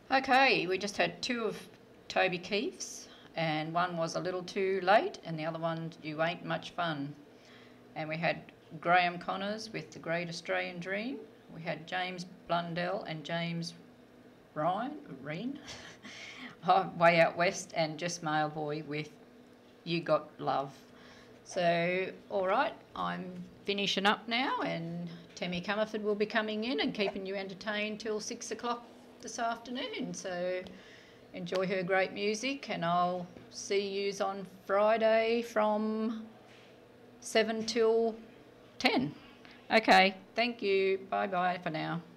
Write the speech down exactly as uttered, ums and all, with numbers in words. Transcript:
Okay, we just had two of Toby Keith's, and one was A Little Too Late, and the other one, You Ain't Much Fun. And we had Graham Connors with The Great Australian Dream. We had James Blundell and James Ryan, Reen, Way Out West, and Just Mailboy with You Got Love. So, all right, I'm finishing up now, and Tammy Comerford will be coming in and keeping you entertained till six o'clock this afternoon. So enjoy her great music, and I'll see yous on Friday from seven till ten. Okay, thank you. Bye bye for now.